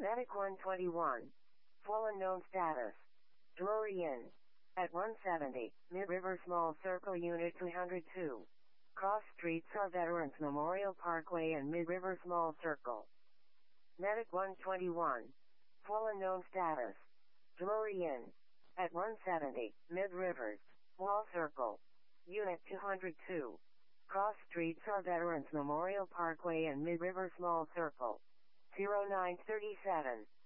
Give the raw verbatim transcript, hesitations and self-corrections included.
Medic one twenty-one. Full unknown status. Drury Inn. At one seventy, Mid-River Small Circle Unit two oh two. Cross streets are Veterans Memorial Parkway and Mid-River Small Circle. Medic one twenty-one. Full unknown status. Drury Inn. At one seventy, Mid-Rivers, Small Circle. Unit two oh two. Cross streets are Veterans Memorial Parkway and Mid-River Small Circle. zero nine three seven.